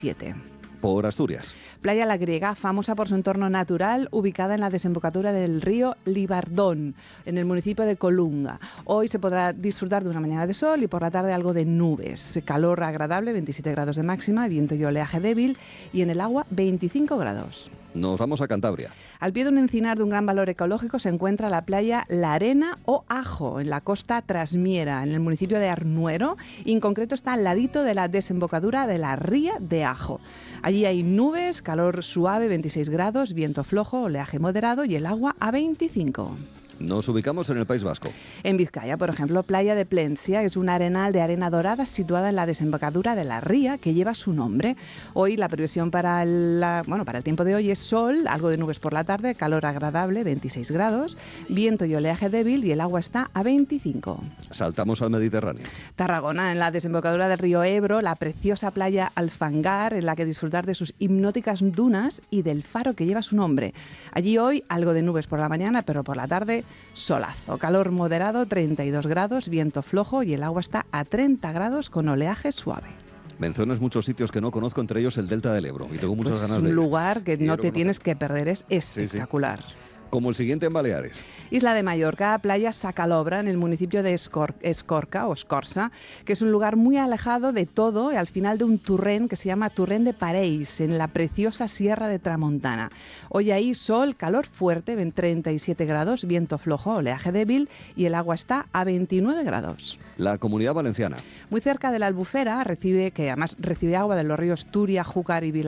7. Por Asturias. Playa La Griega, famosa por su entorno natural, ubicada en la desembocadura del río Libardón, en el municipio de Colunga. Hoy se podrá disfrutar de una mañana de sol y por la tarde algo de nubes. Calor agradable, 27 grados de máxima, viento y oleaje débil, y en el agua 25 grados. Nos vamos a Cantabria. Al pie de un encinar de un gran valor ecológico se encuentra la playa La Arena o Ajo, en la costa trasmiera, en el municipio de Arnuero, y en concreto está al ladito de la desembocadura de la ría de Ajo. Allí hay nubes, calor suave, 26 grados, viento flojo, oleaje moderado y el agua a 25. Nos ubicamos en el País Vasco. En Vizcaya, por ejemplo, Playa de Plencia es un arenal de arena dorada situada en la desembocadura de la ría que lleva su nombre. Hoy la previsión para el tiempo de hoy es sol, algo de nubes por la tarde, calor agradable, 26 grados, viento y oleaje débil y el agua está a 25. Saltamos al Mediterráneo. Tarragona, en la desembocadura del río Ebro, la preciosa playa Alfangar, en la que disfrutar de sus hipnóticas dunas y del faro que lleva su nombre. Allí hoy algo de nubes por la mañana, pero por la tarde solazo, calor moderado, 32 grados, viento flojo y el agua está a 30 grados con oleaje suave. Mencionas muchos sitios que no conozco, entre ellos el Delta del Ebro, y tengo muchas ganas de ir. Es un lugar que no te tienes que perder, es espectacular. Sí. Como el siguiente en Baleares. Isla de Mallorca, playa Sacalobra, en el municipio de Escorca o Escorça, que es un lugar muy alejado de todo, al final de un turrén que se llama Turrén de Pareis, en la preciosa Sierra de Tramontana. Hoy ahí sol, calor fuerte, 37 grados, viento flojo, oleaje débil y el agua está a 29 grados. La Comunidad Valenciana. Muy cerca de la Albufera, que además recibe agua de los ríos Túria, Júcar y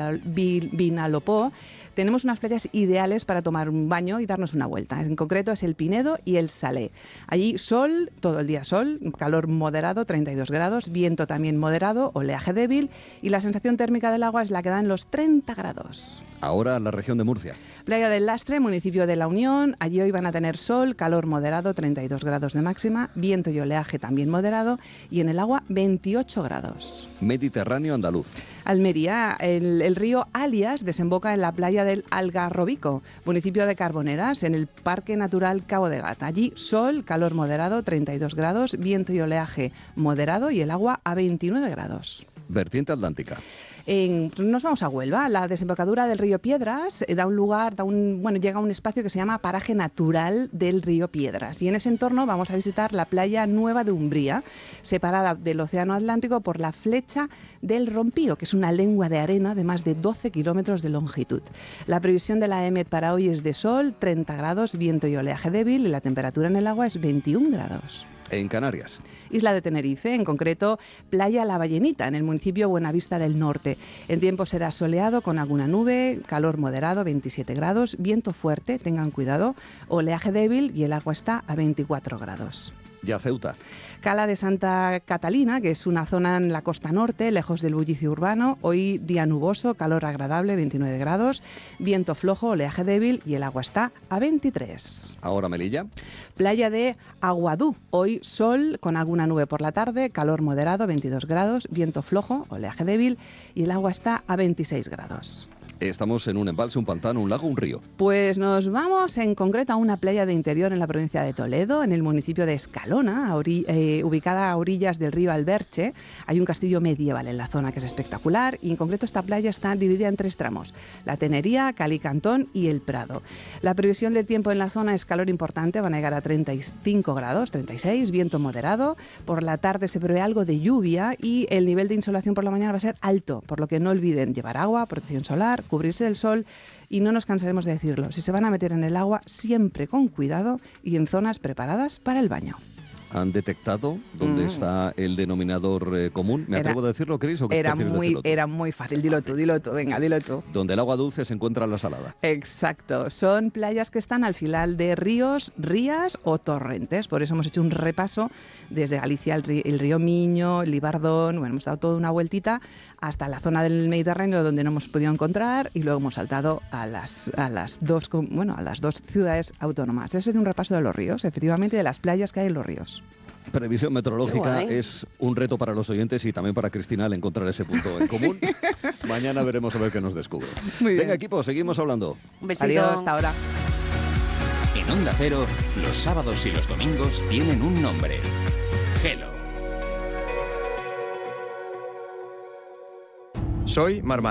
Vinalopó. Tenemos unas playas ideales para tomar un baño y darnos una vuelta. En concreto es el Pinedo y el Salé. Allí sol, todo el día sol, calor moderado, 32 grados, viento también moderado, oleaje débil y la sensación térmica del agua es la que da en los 30 grados. Ahora la región de Murcia. Playa del Lastre, municipio de La Unión. Allí hoy van a tener sol, calor moderado, 32 grados de máxima, viento y oleaje también moderado y en el agua 28 grados. Mediterráneo andaluz. Almería, el río Alias desemboca en la playa del Algarrobico, municipio de Carboneras, en el Parque Natural Cabo de Gata. Allí sol, calor moderado, 32 grados, viento y oleaje moderado y el agua a 29 grados. Vertiente atlántica. Nos vamos a Huelva. La desembocadura del río Piedras llega a un espacio que se llama Paraje Natural del río Piedras. Y en ese entorno vamos a visitar la playa Nueva de Umbría, separada del Océano Atlántico por la flecha del Rompío, que es una lengua de arena de más de 12 kilómetros de longitud. La previsión de la EMET para hoy es de sol, 30 grados, viento y oleaje débil y la temperatura en el agua es 21 grados. En Canarias. Isla de Tenerife, en concreto Playa La Ballenita, en el municipio Buenavista del Norte. En tiempo será soleado con alguna nube, calor moderado, 27 grados, viento fuerte, tengan cuidado, oleaje débil y el agua está a 24 grados. Ya Ceuta. Cala de Santa Catalina, que es una zona en la costa norte, lejos del bullicio urbano. Hoy día nuboso, calor agradable, 29 grados, viento flojo, oleaje débil y el agua está a 23. Ahora Melilla. Playa de Aguadú. Hoy sol con alguna nube por la tarde, calor moderado, 22 grados, viento flojo, oleaje débil y el agua está a 26 grados. Estamos en un embalse, un pantano, un lago, un río. Pues nos vamos en concreto a una playa de interior en la provincia de Toledo, en el municipio de Escalona, ubicada a orillas del río Alberche. Hay un castillo medieval en la zona que es espectacular y en concreto esta playa está dividida en 3 tramos, la Tenería, Calicantón y el Prado. La previsión del tiempo en la zona es calor importante, van a llegar a 35 grados, 36, viento moderado. Por la tarde se prevé algo de lluvia y el nivel de insolación por la mañana va a ser alto, por lo que no olviden llevar agua, protección solar, cubrirse del sol y no nos cansaremos de decirlo. Si se van a meter en el agua, siempre con cuidado y en zonas preparadas para el baño. ¿Han detectado dónde está el denominador común? ¿Me atrevo a decirlo, Cris? ¿O era muy fácil. Dilo tú, venga, dilo tú. Donde el agua dulce se encuentra la salada. Exacto. Son playas que están al final de ríos, rías o torrentes. Por eso hemos hecho un repaso desde Galicia, el río Miño, el Libardón. Bueno, hemos dado toda una vueltita hasta la zona del Mediterráneo donde no hemos podido encontrar y luego hemos saltado a las dos ciudades autónomas. Ese es un repaso de los ríos, efectivamente, de las playas que hay en los ríos. Previsión meteorológica es un reto para los oyentes y también para Cristina al encontrar ese punto en común. Mañana veremos a ver qué nos descubre. Venga, equipo, seguimos hablando. Un besito. Adiós, hasta ahora. En Onda Cero, los sábados y los domingos tienen un nombre. Hello. Soy Marmar.